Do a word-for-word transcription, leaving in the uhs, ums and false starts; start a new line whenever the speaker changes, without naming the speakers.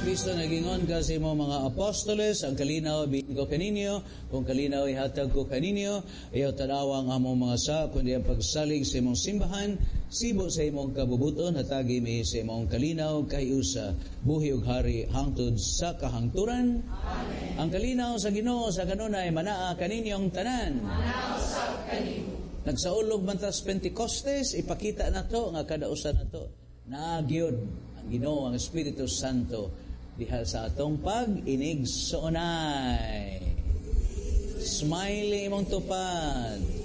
Kristo nagingon ka sa imong mga apostoles, ang kalinaw bihin ko kaninyo, kung kalinaw ihatag ko kaninyo, ayaw tanawa ang among mga sa, kundi ang pagsalig sa imong simbahan, sibo sa imong kabubuton, hatagi mi sa imong kalinaw, kayo sa buhi ug hari hangtod sa kahangturan. Amen. Ang kalinaw sa Ginoo sa kanunay manaa kaninyong tanan. Manaa sa kaninyo. Nagsaulog man tas Pentecostes, ipakita na to nga kada usa na to. Naagyod ang Ginoo, ang Espiritu Santo diha sa atong pag-inig sunay. Smiley imong tupad.